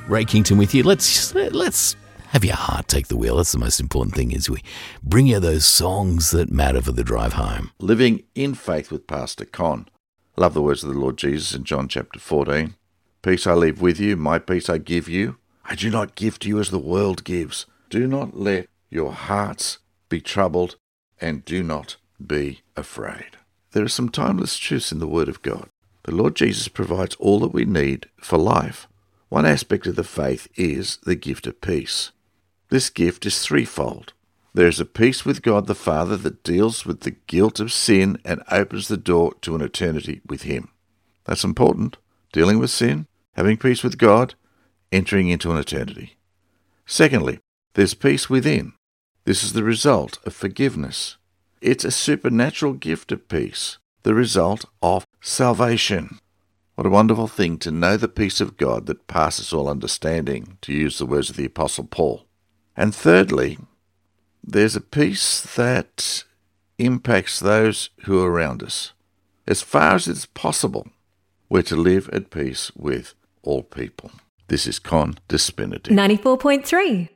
Ray Kington with you. Let's have your heart take the wheel. That's the most important thing, is we bring you those songs that matter for the drive home. Living in Faith with Pastor Con. Love the words of the Lord Jesus in John chapter 14. Peace I leave with you, my peace I give you. I do not give to you as the world gives. Do not let your hearts be troubled, and do not be afraid. There are some timeless truths in the Word of God. The Lord Jesus provides all that we need for life. One aspect of the faith is the gift of peace. This gift is threefold. There is a peace with God the Father that deals with the guilt of sin and opens the door to an eternity with Him. That's important. Dealing with sin, having peace with God, entering into an eternity. Secondly, there's peace within. This is the result of forgiveness. It's a supernatural gift of peace, the result of salvation. What a wonderful thing to know the peace of God that passes all understanding, to use the words of the Apostle Paul. And thirdly, there's a peace that impacts those who are around us. As far as it's possible, we're to live at peace with all people. This is Con Dispinity. 94.3